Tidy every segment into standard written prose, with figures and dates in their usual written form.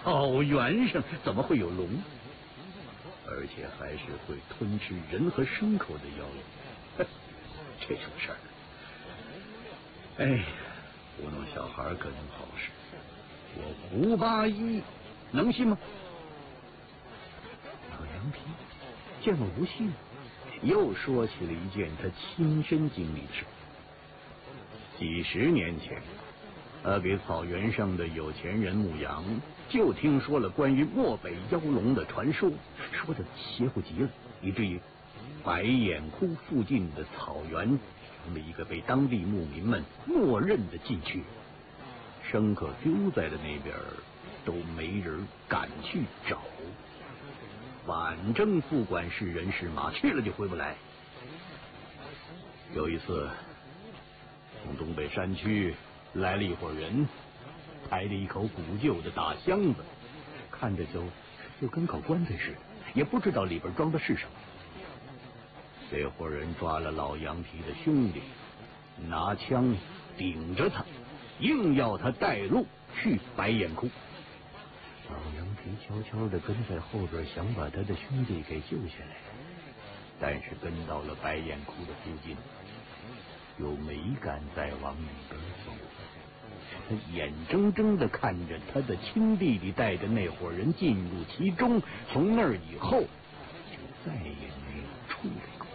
草原上怎么会有龙？而且还是会吞吃人和牲口的妖龙，这种事儿，哎，糊弄小孩可能好使，我胡八一能信吗？老杨皮见我不信，又说起了一件他亲身经历的事。几十年前，他给草原上的有钱人牧羊，就听说了关于漠北妖龙的传说，说的邪乎极了，以至于白眼窟附近的草原成了一个被当地牧民们默认的禁区，牲口丢在了那边都没人敢去找，反正不管是人是马，去了就回不来。有一次从东北山区来了一伙人，抬着一口古旧的大箱子，看着就跟口棺材似的，也不知道里边装的是什么。这伙人抓了老羊皮的兄弟，拿枪顶着他，硬要他带路去白眼窟。老羊皮悄悄地跟在后边，想把他的兄弟给救下来，但是跟到了白眼窟的附近，又没敢再往里边走。他眼睁睁地看着他的亲弟弟带着那伙人进入其中，从那儿以后就再也没有出来过。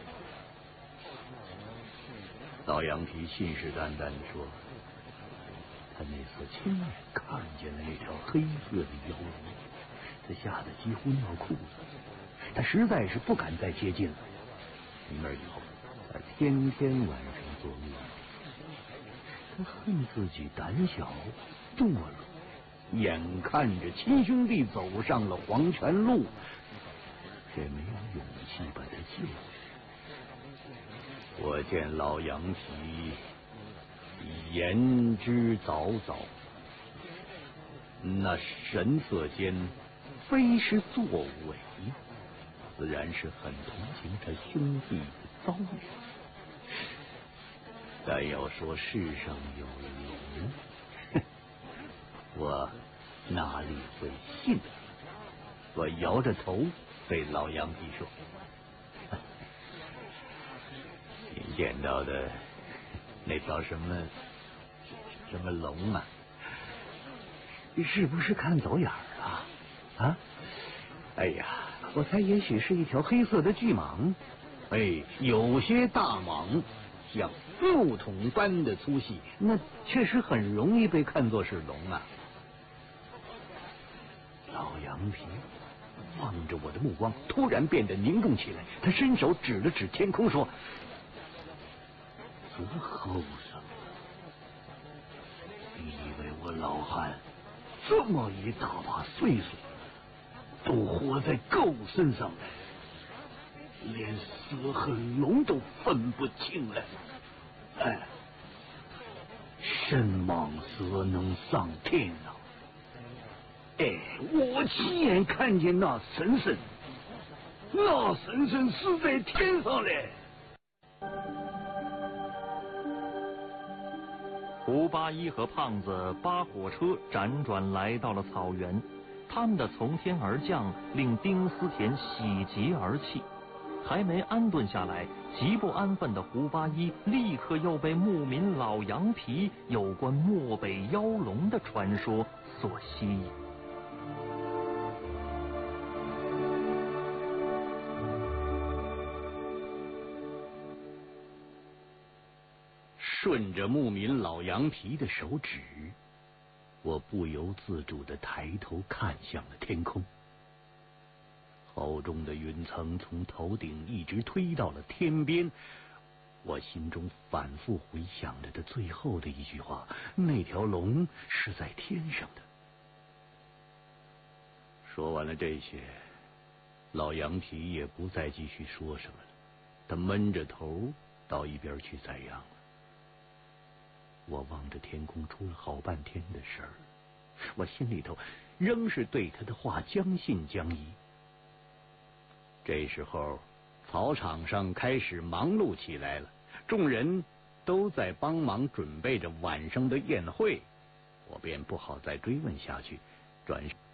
老杨皮信誓旦旦地说，他那次亲眼看见了那条黑色的妖龙，他吓得几乎尿裤子，他实在是不敢再接近了。从那以后，他天天晚上做噩梦，他恨自己胆小懦弱，眼看着亲兄弟走上了黄泉路，却没有勇气把他救下。我见老杨皮言之凿凿，那神色间非是作伪，自然是很同情他兄弟的遭遇。但要说世上有龙，我哪里会信？我摇着头对老杨皮说，您见到的那条什么龙啊，是不是看走眼了啊？哎呀，我猜也许是一条黑色的巨蟒，有些大蟒像木桶般的粗细，那确实很容易被看作是龙啊。老杨皮望着我的目光突然变得凝重起来，他伸手指了指天空说，死后生，你以为我老汉这么一大把岁数都活在狗身上了，连蛇和龙都分不清了？神蟒蛇能上天啊！我亲眼看见那神神是在天上嘞。 胡八一和胖子扒火车辗转来到了草原，他们的从天而降令丁思甜喜极而泣。还没安顿下来，极不安分的胡八一立刻又被牧民老杨皮有关漠北妖龙的传说所吸引。 顺着牧民老杨皮的手指，我不由自主地抬头看向了天空。厚重的云层从头顶一直推到了天边，我心中反复回想着他最后的一句话，那条龙是在天上的。说完了这些，老杨皮也不再继续说什么了，他闷着头到一边去宰羊了。我望着天空出了好半天的事儿，我心里头仍是对他的话将信将疑。这时候草场上开始忙碌起来了，众人都在帮忙准备着晚上的宴会，我便不好再追问下去，转身